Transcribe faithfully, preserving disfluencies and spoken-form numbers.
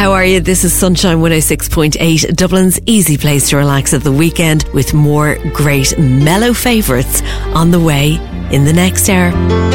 How are you? This is Sunshine one oh six point eight, Dublin's easy place to relax at the weekend, with more great mellow favourites on the way in the next hour.